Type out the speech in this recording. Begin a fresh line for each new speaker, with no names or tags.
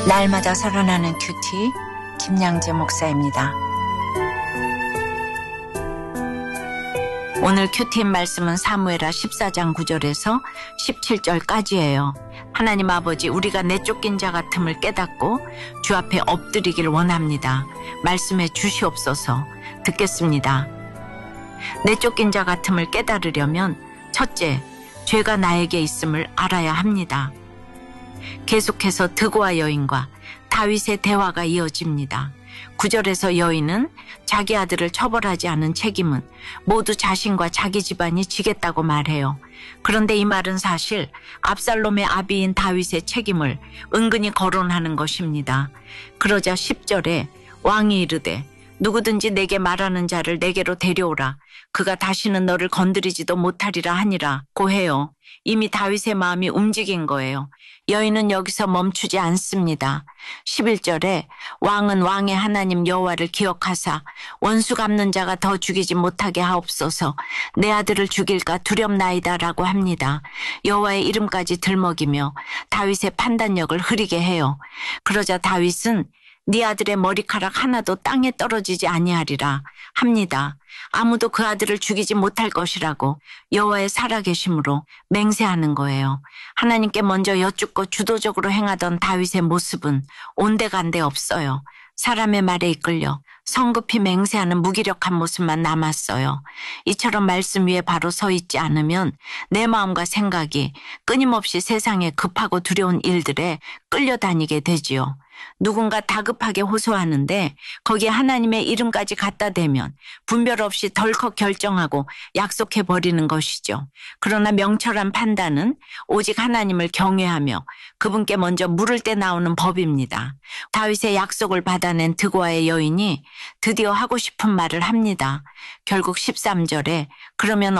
날마다 살아나는 큐티 김양재 목사입니다. 오늘 큐티 말씀은 사무엘하 14장 9절에서 17절까지예요. 하나님 아버지, 우리가 내쫓긴 자 같음을 깨닫고 주 앞에 엎드리길 원합니다. 말씀해 주시옵소서. 듣겠습니다. 내쫓긴 자 같음을 깨달으려면 첫째, 죄가 나에게 있음을 알아야 합니다. 계속해서 드고아 여인과 다윗의 대화가 이어집니다. 9절에서 여인은 자기 아들을 처벌하지 않은 책임은 모두 자신과 자기 집안이 지겠다고 말해요. 그런데 이 말은 사실 압살롬의 아비인 다윗의 책임을 은근히 거론하는 것입니다. 그러자 10절에 왕이 이르되 누구든지 내게 말하는 자를 내게로 데려오라. 그가 다시는 너를 건드리지도 못하리라 하니라 고 해요. 이미 다윗의 마음이 움직인 거예요. 여인은 여기서 멈추지 않습니다. 11절에 왕은 왕의 하나님 여호와를 기억하사 원수 갚는 자가 더 죽이지 못하게 하옵소서. 내 아들을 죽일까 두렵나이다라고 합니다. 여호와의 이름까지 들먹이며 다윗의 판단력을 흐리게 해요. 그러자 다윗은 네 아들의 머리카락 하나도 땅에 떨어지지 아니하리라 합니다. 아무도 그 아들을 죽이지 못할 것이라고 여호와의 살아계심으로 맹세하는 거예요. 하나님께 먼저 여쭙고 주도적으로 행하던 다윗의 모습은 온데간데 없어요. 사람의 말에 이끌려 성급히 맹세하는 무기력한 모습만 남았어요. 이처럼 말씀 위에 바로 서 있지 않으면 내 마음과 생각이 끊임없이 세상에 급하고 두려운 일들에 끌려다니게 되지요. 누군가 다급하게 호소하는데 거기에 하나님의 이름까지 갖다 대면 분별 없이 덜컥 결정하고 약속해버리는 것이죠. 그러나 명철한 판단은 오직 하나님을 경외하며 그분께 먼저 물을 때 나오는 법입니다. 다윗의 약속을 받아낸 드고아의 여인이 드디어 하고 싶은 말을 합니다. 결국 13절에 그러면